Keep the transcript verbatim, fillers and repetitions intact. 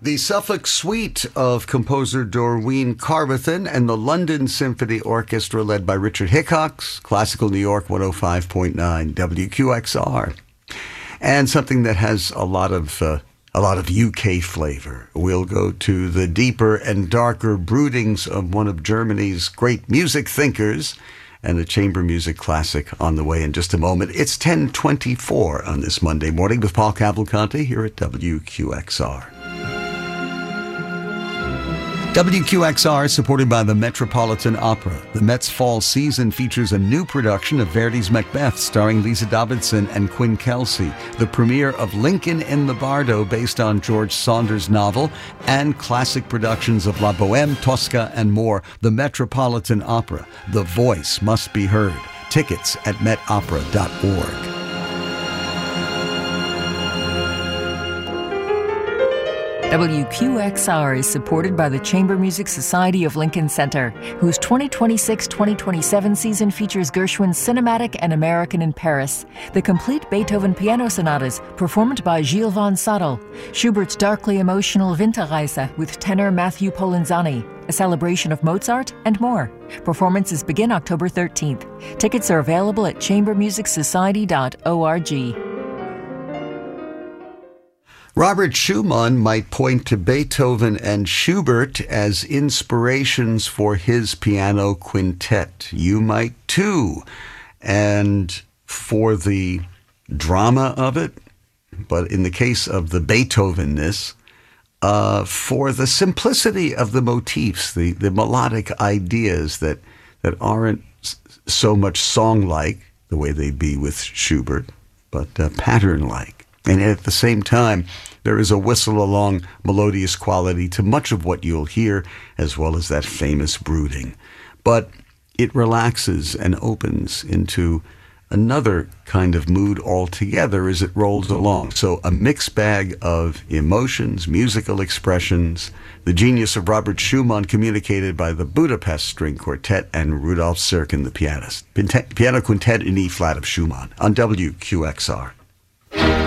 The Suffolk Suite of composer Doreen Carbathan and the London Symphony Orchestra led by Richard Hickox, Classical New York one oh five point nine W Q X R. And something that has a lot of uh, a lot of U K flavor. We'll go to the deeper and darker broodings of one of Germany's great music thinkers and a chamber music classic on the way in just a moment. It's ten twenty-four on this Monday morning with Paul Cavalcanti here at W Q X R. W Q X R is supported by the Metropolitan Opera. The Met's fall season features a new production of Verdi's Macbeth starring Lisa Davidson and Quinn Kelsey, the premiere of Lincoln in the Bardo based on George Saunders' novel, and classic productions of La Bohème, Tosca, and more. The Metropolitan Opera. The voice must be heard. Tickets at met opera dot org. W Q X R is supported by the Chamber Music Society of Lincoln Center, whose twenty twenty-six twenty twenty-seven season features Gershwin's Cinematic and American in Paris, the complete Beethoven piano sonatas performed by Gilles von Sadel, Schubert's darkly emotional Winterreise with tenor Matthew Polenzani, a celebration of Mozart, and more. Performances begin October thirteenth. Tickets are available at chamber music society dot org. Robert Schumann might point to Beethoven and Schubert as inspirations for his piano quintet. You might too. And for the drama of it, but in the case of the Beethoven-ness, uh, for the simplicity of the motifs, the, the melodic ideas that, that aren't so much song-like, the way they'd be with Schubert, but uh, pattern-like. And at the same time, there is a whistle-along melodious quality to much of what you'll hear, as well as that famous brooding. But it relaxes and opens into another kind of mood altogether as it rolls along. So a mixed bag of emotions, musical expressions, the genius of Robert Schumann communicated by the Budapest String Quartet and Rudolf Serkin, the pianist. Piano Quintet in E-flat of Schumann on W Q X R.